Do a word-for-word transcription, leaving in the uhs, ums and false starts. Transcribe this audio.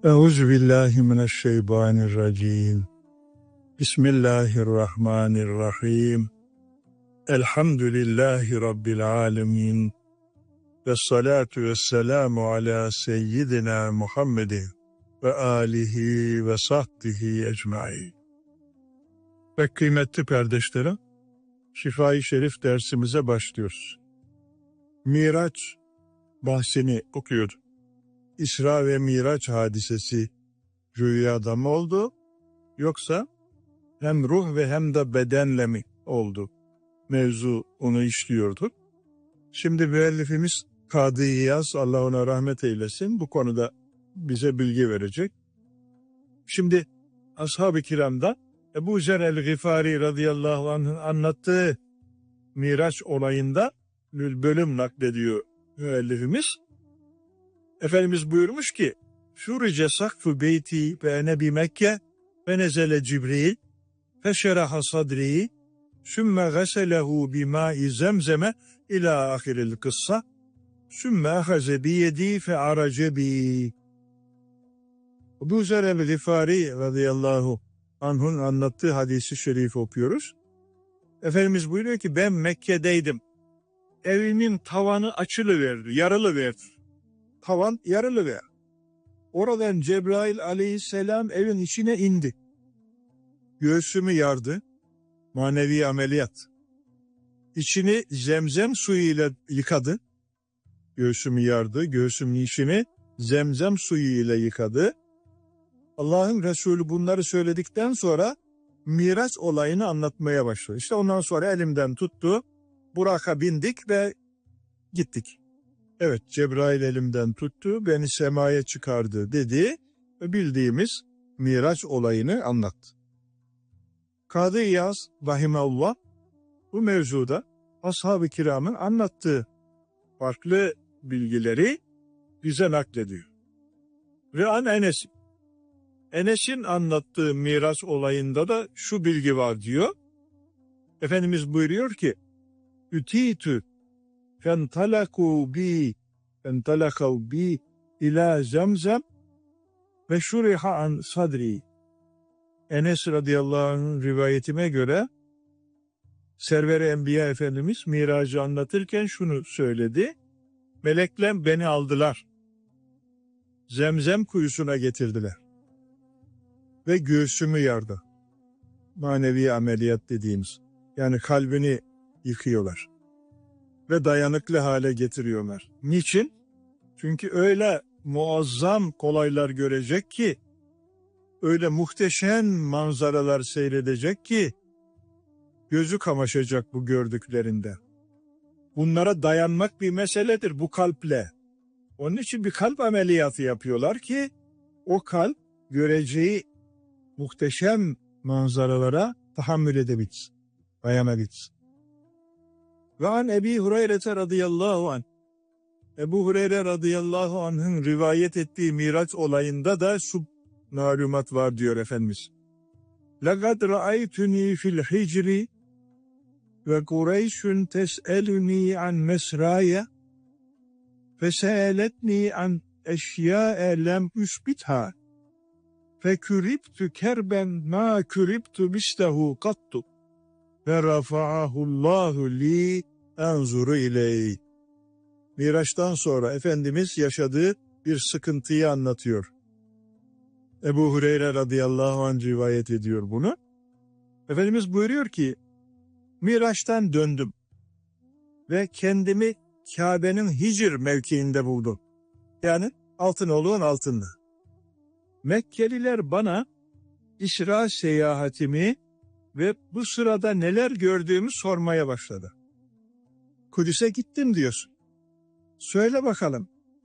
Euzu billahi mineşşeytanirracim. Bismillahirrahmanirrahim. Elhamdülillahi rabbil alamin. Ves salatu vesselamu ala seyyidina Muhammedin ve alihi ve sahbihi ecmaîn. Ve kıymetli kardeşlerim, Şifa-i Şerif dersimize başlıyoruz. Miraç bahsini okuyorduk. İsra ve Miraç hadisesi rüyada mı oldu, yoksa hem ruh ve hem de bedenle mi oldu? Mevzu onu işliyorduk. Şimdi müellifimiz Kadı İyaz, Allah ona rahmet eylesin, bu konuda bize bilgi verecek. Şimdi Ashab-ı Kiram'da Ebu Zer el-Gıfari radıyallahu anh'ın anlattığı Miraç olayında bir bölüm naklediyor müellifimiz. Efendimiz buyurmuş ki, Şurice sakfu beyti ve ene bi Mekke ve nezele Cibril feşeraha sadri sümme gaselehu bimâ'i zemzeme ila ahiril kıssa sümme ahaze biyedi fe arace bi. Ebu Zer el-Gıfari radıyallahu anh'ın anlattığı hadisi şerif okuyoruz. Efendimiz buyuruyor ki, ben Mekke'deydim. Evimin tavanı açılıverdi, yarılıverdi. Tavan yarılıverdi. Oradan Cebrail aleyhisselam evin içine indi. Göğsümü yardı. Manevi ameliyat. İçini zemzem suyuyla yıkadı. Göğsümü yardı. Göğsümün içini zemzem suyuyla yıkadı. Allah'ın Resulü bunları söyledikten sonra Miraç olayını anlatmaya başladı. İşte ondan sonra elimden tuttu. Burak'a bindik ve gittik. Evet, Cebrail elimden tuttu, beni semaya çıkardı dedi ve bildiğimiz Miraç olayını anlattı. Kadı İyaz rahimeullah bu mevzuda Ashab-ı Kiram'ın anlattığı farklı bilgileri bize naklediyor. Ve an Enes, Enes'in anlattığı Miraç olayında da şu bilgi var diyor. Efendimiz buyuruyor ki, Ütitü fentalaku bi fentalakav bi ila zemzem ve şuriha an sadri. Enes radıyallahu anh'ın rivayetime göre Server-i Enbiya Efendimiz Miracı anlatırken şunu söyledi. Melekler beni aldılar. Zemzem kuyusuna getirdiler. Ve göğsümü yardı. Manevi ameliyat dediğimiz. Yani kalbini yıkıyorlar. Ve dayanıklı hale getiriyorlar. Niçin? Çünkü öyle muazzam kolaylar görecek ki, öyle muhteşem manzaralar seyredecek ki, gözü kamaşacak bu gördüklerinde. Bunlara dayanmak bir meseledir bu kalple. Onun için bir kalp ameliyatı yapıyorlar ki, o kalp göreceği muhteşem manzaralara tahammül edebilsin, dayanabilsin. Ve an Ebi Hureyre radıyallahu anh, Ebu Hureyre radıyallahu anh'ın rivayet ettiği Miraç olayında da şu malumat var diyor Efendimiz. لَقَدْ رَأَيْتُنِي فِي الْحِجْرِ وَقُرَيْشٌ تَسْأَلُنِي عَنْ مَسْرَايَ فَسَأَلَتْنِي عَنْ اَشْيَاءَ لَمْ اُسْبِتْهَا فَكُرِبْتُ كَرْبًا مَا كُرِبْتُ بِسْتَهُ قَطُّ وَرَفَعَهُ اللّٰهُ لِي اَنْزُرُ اِلَيْهِ. Miraç'tan sonra Efendimiz yaşadığı bir sıkıntıyı anlatıyor. Ebu Hureyre radıyallahu anh rivayet ediyor bunu. Efendimiz buyuruyor ki, Miraç'tan döndüm ve kendimi Kabe'nin Hicr mevkiinde buldum. Yani Altınoluk'un altında. Mekkeliler bana İsra seyahatimi ve bu sırada neler gördüğümü sormaya başladı. Kudüs'e gittim diyorsun. Söyle bakalım,